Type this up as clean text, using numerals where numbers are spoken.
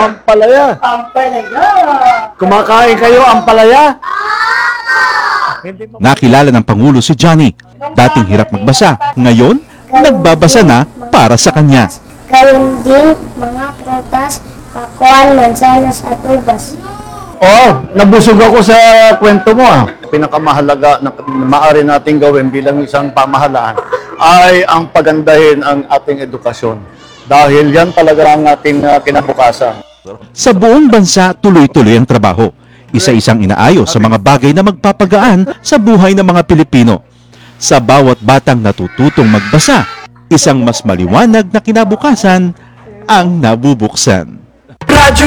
Ampalaya. Ampalaya. Kumakain kayo ampalaya? Nakilala ng Pangulo si Johnny. Dating hirap magbasa, ngayon nagbabasa na para sa kanya. Gayun din mga prutas, pakuan, mansanas at ubas. Oo, nabusog ako sa kwento mo ah. Pinakamahalaga na maaari nating gawin bilang isang pamahalaan ay ang pagandahin ang ating edukasyon. Dahil yan talaga ang ating kinabukasan. Sa buong bansa, tuloy-tuloy ang trabaho. Isa-isang inaayos sa mga bagay na magpapagaan sa buhay ng mga Pilipino. Sa bawat batang natututong magbasa, isang mas maliwanag na kinabukasan ang nabubuksan.